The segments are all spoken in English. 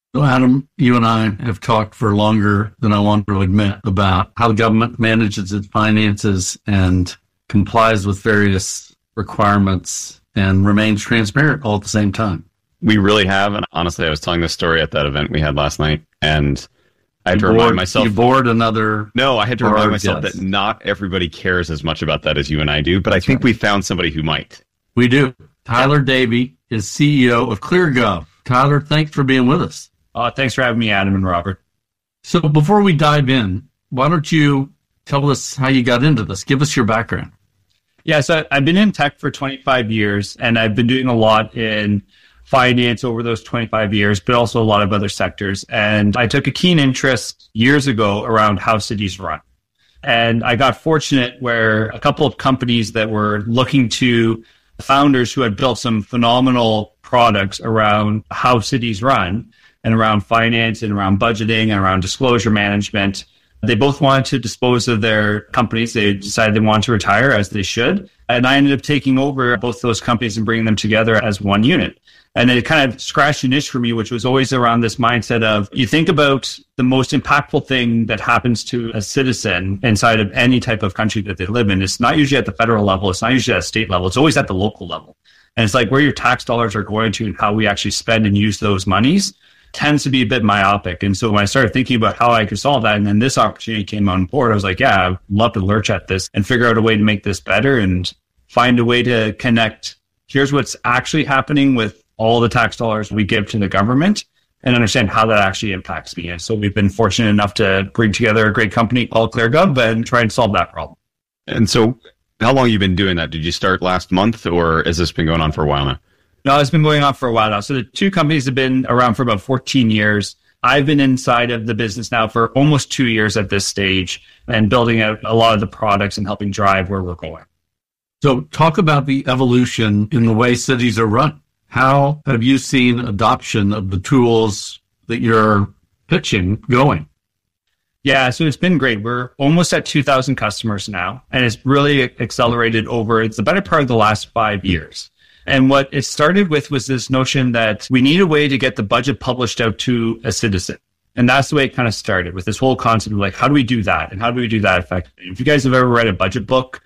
So, Adam, you and I have talked for longer than I want to admit about how the government manages its finances and complies with various requirements and remains transparent all at the same time. We really have. And honestly, I was telling this story at that event we had last night, and I had to remind myself. You bored another. No, I had to remind myself that not everybody cares as much about that as you and I do, but I think we found somebody who might. We do. Tyler Davey is CEO of ClearGov. Tyler, thanks for being with us. Thanks for having me, Adam and Robert. So before we dive in, why don't you tell us how you got into this? Give us your background. Yeah, so I've been in tech for 25 years, and I've been doing a lot in finance over those 25 years, but also a lot of other sectors. And I took a keen interest years ago around how cities run. And I got fortunate where a couple of companies that were looking to founders who had built some phenomenal products around how cities run and around finance and around budgeting and around disclosure management. They both wanted to dispose of their companies. They decided they wanted to retire, as they should. And I ended up taking over both those companies and bringing them together as one unit. And it kind of scratched an itch for me, which was always around this mindset of, you think about the most impactful thing that happens to a citizen inside of any type of country that they live in. It's not usually at the federal level. It's not usually at the state level. It's always at the local level. And it's like where your tax dollars are going to and how we actually spend and use those monies tends to be a bit myopic. And so when I started thinking about how I could solve that, and then this opportunity came on board, I was like, yeah, I'd love to lurch at this and figure out a way to make this better and find a way to connect. Here's what's actually happening with all the tax dollars we give to the government and understand how that actually impacts me. And so we've been fortunate enough to bring together a great company called ClearGov and try and solve that problem. And so how long have you been doing that? Did you start last month, or has this been going on for a while now? No, it's been going on for a while now. So the two companies have been around for about 14 years. I've been inside of the business now for almost 2 years at this stage and building out a lot of the products and helping drive where we're going. So talk about the evolution in the way cities are run. How have you seen adoption of the tools that you're pitching going? Yeah, so it's been great. We're almost at 2,000 customers now, and it's really accelerated over the better part of the last 5 years. And what it started with was this notion that we need a way to get the budget published out to a citizen. And that's the way it kind of started, with this whole concept of like, how do we do that? And how do we do that effectively? If you guys have ever read a budget book,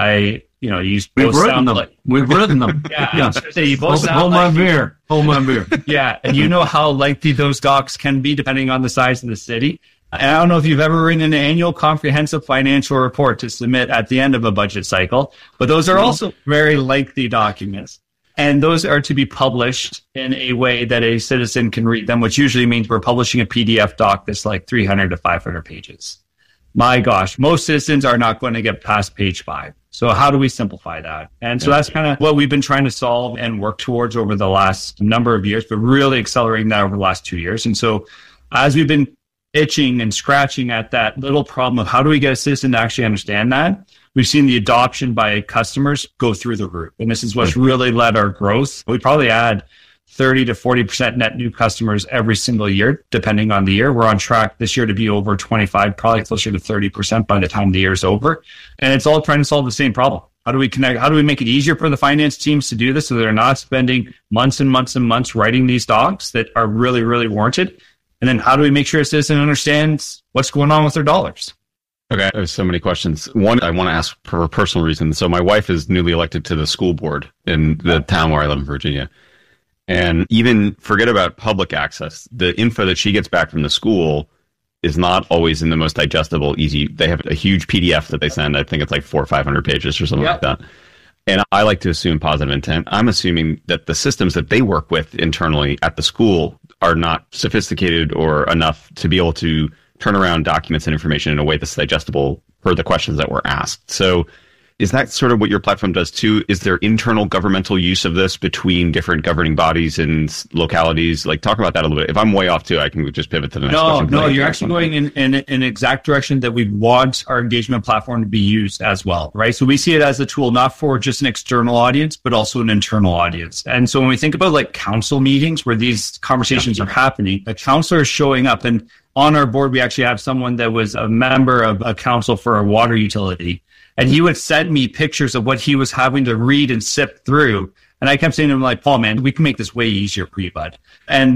We've written them. Yeah. You both hold my beer. Hold my beer. Yeah. And you know how lengthy those docs can be depending on the size of the city. And I don't know if you've ever written an annual comprehensive financial report to submit at the end of a budget cycle, but those are also very lengthy documents. And those are to be published in a way that a citizen can read them, which usually means we're publishing a PDF doc that's like 300 to 500 pages. My gosh, most citizens are not going to get past page 5. So how do we simplify that? And so that's kind of what we've been trying to solve and work towards over the last number of years, but really accelerating that over the last 2 years. And so as we've been itching and scratching at that little problem of how do we get a citizen to actually understand that, we've seen the adoption by customers go through the roof. And this is what's really led our growth. We probably add 30 to 40% net new customers every single year, depending on the year. We're on track this year to be over 25, probably closer to 30% by the time the year's over. And it's all trying to solve the same problem. How do we connect? How do we make it easier for the finance teams to do this so they're not spending months and months and months writing these docs that are really, really warranted? And then how do we make sure a citizen understands what's going on with their dollars? Okay, there's so many questions. One, I want to ask for a personal reason. So my wife is newly elected to the school board in the town where I live in Virginia. And even forget about public access. The info that she gets back from the school is not always in the most digestible, easy. They have a huge PDF that they send. I think it's like 400 or 500 pages or something like that. And I like to assume positive intent. I'm assuming that the systems that they work with internally at the school are not sophisticated or enough to be able to turn around documents and information in a way that's digestible for the questions that were asked. So is that sort of what your platform does too? Is there internal governmental use of this between different governing bodies and localities? Like, talk about that a little bit. If I'm way off too, I can just pivot to the next question. No, you're actually going in an exact direction that we want our engagement platform to be used as well, right? So we see it as a tool not for just an external audience, but also an internal audience. And so when we think about like council meetings where these conversations are happening, a counselor is showing up, and on our board, we actually have someone that was a member of a council for a water utility. And he would send me pictures of what he was having to read and sift through. And I kept saying to him, like, Paul, man, we can make this way easier for you, bud. And